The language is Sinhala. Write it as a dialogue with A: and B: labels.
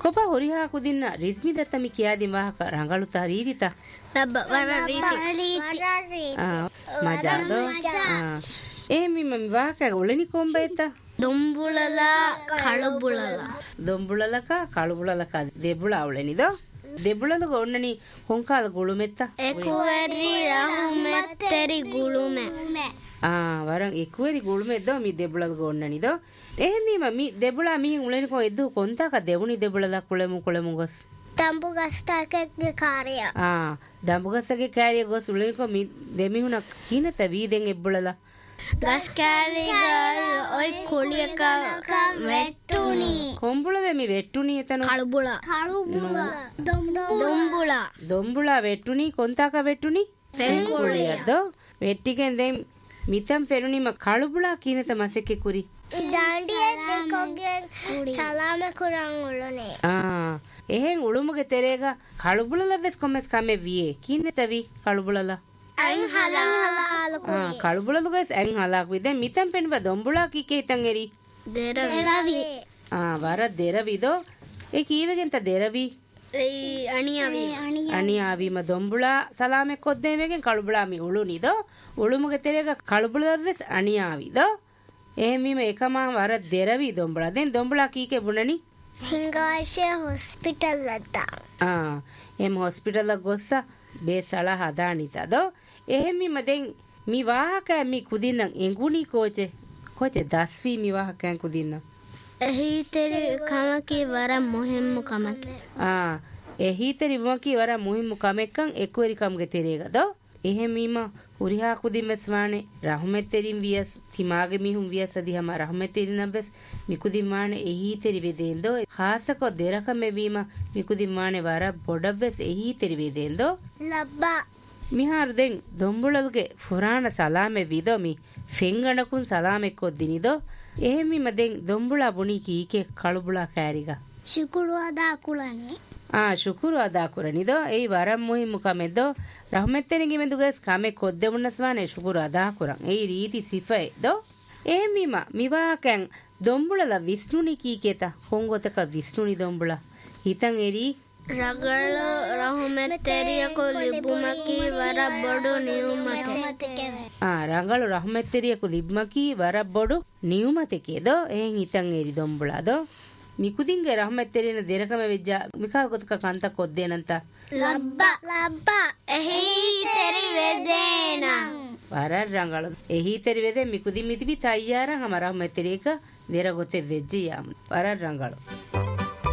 A: ಕೊಬ್ಬ ಹೊರಿಹಾ ಕುದಿನ್ನ ರಿಜ್ಮಿ ದತ್ತಮಿ ಕಿಯಾದಿ ವಾಹಕ ರಂಗಳು ತರೀದಿತ
B: ದಬ್ಬ ವರ
A: ಮಜಾದೋ ಏಮಿ ಮಮ್ಮಿ ವಾಹಕ ಉಳನಿ ಕೊಂಬೈತ
B: ದೊಂಬುಳಲ
A: ದೊಂಬುಳಲಕ ಕಳುಬುಳಲಕ ದೆಬುಳ ಅವಳೆನಿದೋ ದೆಬುಳಲು ಒಣ್ಣನಿ ಹೊಂಕಾಲ ಗುಳುಮೆತ್ತ
B: ಎಕುವರಿ ರಹುಮೆತ್ತರಿ ಗುಳುಮೆ
A: ವರಂ ಎಕುವರಿ ಗುಳುಮೆದ್ದೋ ಮಿ ದೆಬುಳಲು ಒಣ್ಣನಿದೋ එහෙමම මි දෙබුලා මි උලෙනකෝ එද්දු කොන්තක දෙවුනි දෙබුලලා කුලෙමු ගොස්
B: දම්බුගස්තකගේ කාර්යය
A: දම්බුගස්සගේ කාර්යය ගොස් උලෙනකෝ මි දෙමිහුණ කිනත වීදෙන් එබ්බුලලා
B: ගස් කාර්යය ඔයි කොලියක වෙට්ටුනි
A: කොම්බුලද මි වෙට්ටුනි එතන දොම්බුලා වෙට්ටුනි කොන්තක වෙට්ටුනි පෙන්කොලියද වෙට්ටිකෙන් දෙම් මිතම් පෙරුනිම කළුබුලා කිනත මසෙකේ කුරි
B: දාණ්ඩියේ දෙකෝගේ සලාම කුරන් උළුනේ
A: එහෙන් උළුමුගේ තෙරේග කළුබුලල වෙස් කොමස් කමේ වියේ කින්නතවි කළුබුලල
B: අයින් හලා
A: කළුබුලලුගස් අයින් හලාක් විද මිතම් පෙන්ව දොම්බුලා කීකේ හිතන් එරි
B: දෙරවි
A: වර දෙරවිදෝ ඒ කීවෙගෙන්ත දෙරවි අනියාවීම දොම්බුලා සලාමෙක් කොද්දේවෙගෙන් කළුබුලා මි උළුනිදෝ උළුමුගේ තෙරේග කළුබුලල වෙස් අනියාවිදෝ එහෙමීම එකමා වර දෙරවි දොම්බුලා දැන් දොම්බුලා කීකේ බුණනි
B: හිංගාෂේ හොස්පිටල් ලද්දා
A: එම් හොස්පිටල් ගොස්ස බේසලා හදානිතදෝ එහෙමීම දැන් මි වාහකෑ මි කුදින්න එඟුනි කෝචේ දස්වි මි වාහකෑන් කුදින්න
B: එහිතෙරි කමකි වර මුහිම්මු කමක
A: එහිතෙරි වමකි වර මුහිම්මු කමෙක්කන් එක්වරි කම්ගේ තෙරේගදෝ එහෙමීම උරිහා කුදිමස්වානේ රහමෙතෙරින් වියස් තිමාගේ මිහුම් වියස් අධිහම රහමෙතෙරින් නබස් මිකුදිමානේ එහිතෙරි වෙදෙන්දෝ හාසකො දෙරක මෙවීම මිකුදිමානේ වර බොඩවස් එහිතෙරි වෙදෙන්දෝ
B: ලබ්බා
A: මිහාරදෙන් දොම්බුලල්ගේ ෆුරාන සලාමෙ විදොමි ෆෙංගණකුන් සලාමෙක්කො දිනිදෝ එහෙමීම දෙන් දොම්බුලා බුනි කීකේ කළුබුලා කෑරිගා
B: ಶುಕ್ರವಾದ ಕುಳನೆ
A: ಶುಕ್ರು ಅದ ಕುರನಿದೋ ಏಯ್ ವರಂ ಮುಹಿಮ್ಮು ಕಮೆದ್ದೋ ರಹಮೆತ್ತೆನಿಗೆ ಮೆದುಗಸ್ ಕಮೆ ಕೊದ್ದೆ ಉನ್ನಸ್ವಾನೆ ಶುಕ್ರು ಅದ ಕುರಂ ಏಯ್ ರೀತಿ ಸಿಫೆ ದೋ ಏ ಮೀಮ ಮಿವಾಹಕಂ ದೊಂಬುಳಲ ವಿಷ್ಣುನಿ ಕೀಕೇತ ಹೊಂಗೊತಕ ವಿಷ್ಣುನಿ ದೊಂಬುಳ ಹಿತಂ ಎರಿ
B: ರಗಳ ರಹಮೆತ್ತೆರಿಯಕು ಲಿಬುಮಕಿ ವರ ಬಡು ನಿಯುಮತೆ
A: ರಂಗಳು ರಹಮೆತ್ತೆರಿಯಕು ಲಿಬ್ಮಕಿ ವರ ಬಡು ನಿಯುಮತೆಕೆ ದೋ ಏನ್ ಹಿತಂ ಎರಿ ದೊಂಬುಳ ದೋ මිකුදින්ගේ රහමැත්තෙරින දෙරකම වෙජ්ජා මිකා කොතක කන්ත කොද්දේනන්ත
B: ලබ්බ එහි තෙරි වෙදේන
A: වරර් ರಂಗಳು එහි තෙරි වෙදේ මිකුදින් මිතිපි තයියාරන් හම රහමැත්තෙරික දෙර ගොතේ වෙජ්ජියාම් වරර් ರಂಗಳು